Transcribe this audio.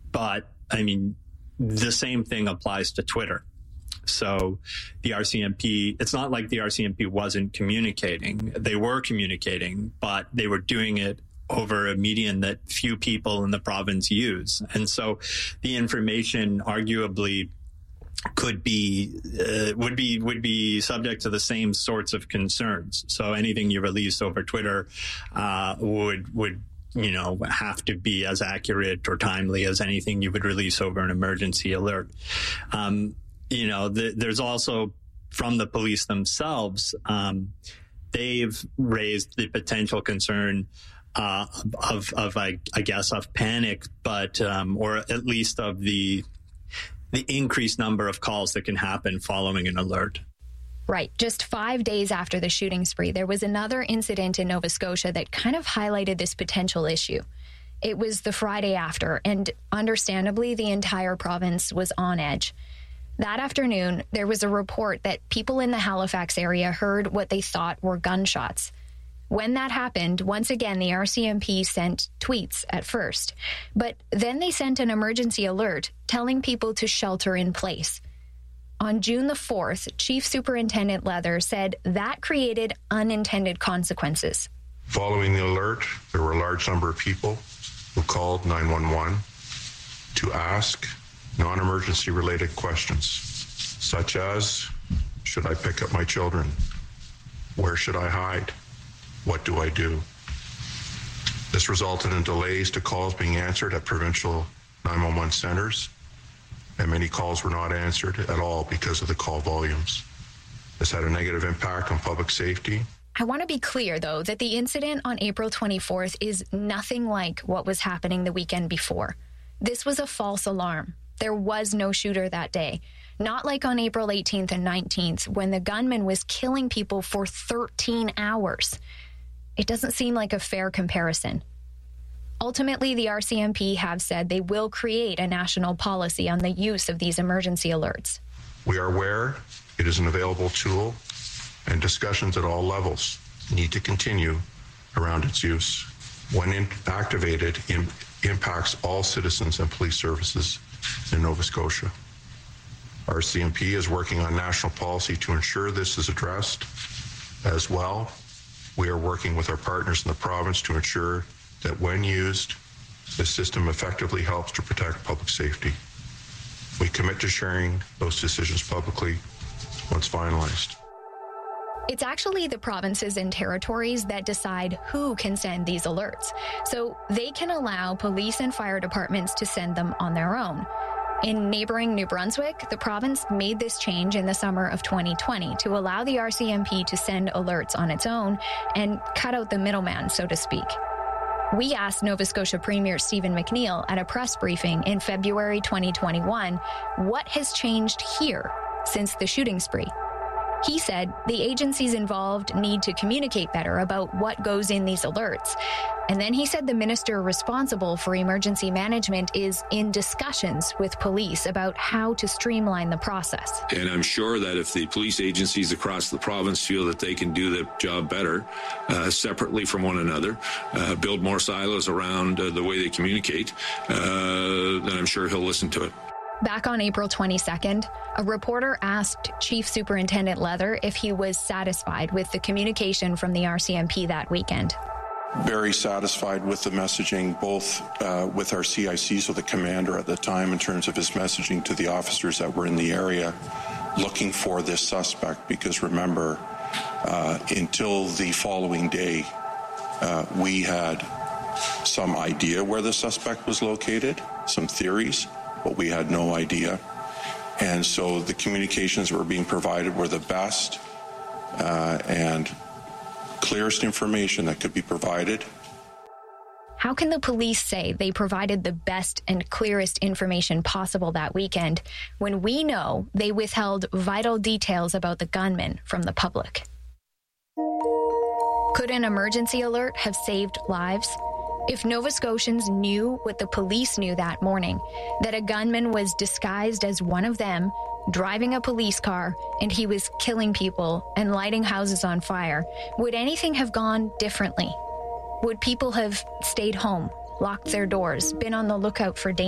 But, I mean, the same thing applies to Twitter. So the RCMP, it's not like the RCMP wasn't communicating. They were communicating, but they were doing it over a medium that few people in the province use. And so the information arguably would be subject to the same sorts of concerns. So anything you release over Twitter would have to be as accurate or timely as anything you would release over an emergency alert. There's also, from the police themselves, they've raised the potential concern of panic, but or at least of the increased number of calls that can happen following an alert. Right. Just 5 days after the shooting spree, there was another incident in Nova Scotia that kind of highlighted this potential issue. It was the Friday after, and understandably, the entire province was on edge. That afternoon, there was a report that people in the Halifax area heard what they thought were gunshots. When that happened, once again, the RCMP sent tweets at first, but then they sent an emergency alert telling people to shelter in place. On June the 4th, Chief Superintendent Leather said that created unintended consequences. Following the alert, there were a large number of people who called 911 to ask non-emergency related questions, such as, should I pick up my children? Where should I hide? What do I do? This resulted in delays to calls being answered at provincial 911 centers, and many calls were not answered at all because of the call volumes. This had a negative impact on public safety. I want to be clear, though, that the incident on April 24th is nothing like what was happening the weekend before. This was a false alarm. There was no shooter that day. Not like on April 18th and 19th, when the gunman was killing people for 13 hours. It doesn't seem like a fair comparison. Ultimately, the RCMP have said they will create a national policy on the use of these emergency alerts. We are aware it is an available tool, and discussions at all levels need to continue around its use. When activated, impacts all citizens and police services in Nova Scotia. RCMP is working on national policy to ensure this is addressed. As well, we are working with our partners in the province to ensure that when used, the system effectively helps to protect public safety. We commit to sharing those decisions publicly once finalized. It's actually the provinces and territories that decide who can send these alerts, so they can allow police and fire departments to send them on their own. In neighboring New Brunswick, the province made this change in the summer of 2020 to allow the RCMP to send alerts on its own and cut out the middleman, so to speak. We asked Nova Scotia Premier Stephen McNeil at a press briefing in February 2021 what has changed here since the shooting spree. He said the agencies involved need to communicate better about what goes in these alerts. And then he said the minister responsible for emergency management is in discussions with police about how to streamline the process. And I'm sure that if the police agencies across the province feel that they can do the job better, separately from one another, build more silos around the way they communicate, then I'm sure he'll listen to it. Back on April 22nd, a reporter asked Chief Superintendent Leather if he was satisfied with the communication from the RCMP that weekend. Very satisfied with the messaging, both with our CIC, so the commander at the time, in terms of his messaging to the officers that were in the area looking for this suspect. Because remember, until the following day, we had some idea where the suspect was located, some theories, but we had no idea. And so the communications that were being provided were the best and clearest information that could be provided. How can the police say they provided the best and clearest information possible that weekend when we know they withheld vital details about the gunman from the public? Could an emergency alert have saved lives? If Nova Scotians knew what the police knew that morning, that a gunman was disguised as one of them, driving a police car, and he was killing people and lighting houses on fire, would anything have gone differently? Would people have stayed home, locked their doors, been on the lookout for danger?